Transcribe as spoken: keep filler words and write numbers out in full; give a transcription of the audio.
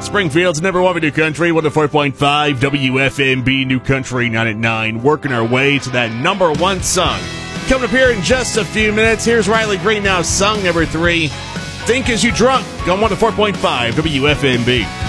Springfield's number one New Country, one oh four point five W F M B New Country nine at nine. Working our way to that number one song. Coming up here in just a few minutes, here's Riley Green now, song number three. Think As You Drunk on one oh four point five W F M B.